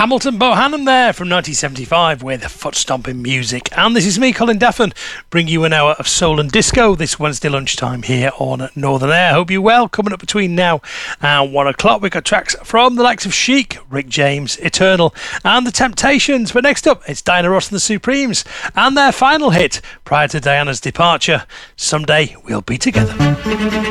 Hamilton Bohannon there from 1975 with Foot Stomping Music. And this is me, Colin Daffin, bring you an hour of soul and disco this Wednesday lunchtime here on Northern Air. Hope you're well. Coming up between now and 1 o'clock, we've got tracks from the likes of Chic, Rick James, Eternal and The Temptations. But next up, it's Diana Ross and the Supremes and their final hit prior to Diana's departure, Someday We'll Be Together.